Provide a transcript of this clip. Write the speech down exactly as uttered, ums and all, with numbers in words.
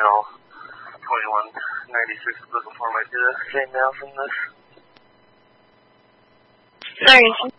Channel twenty-one ninety-six looking for my data. Same now from this. Sorry.